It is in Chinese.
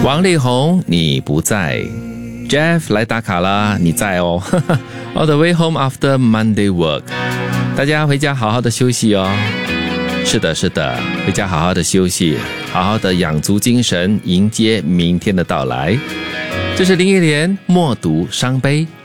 王力宏，你不在。Jeff 来打卡啦，你在哦。All the way home after Monday work。大家回家好好的休息哦。是的，回家好好的休息，好好的养足精神，迎接明天的到来。这是林忆莲，默读伤悲。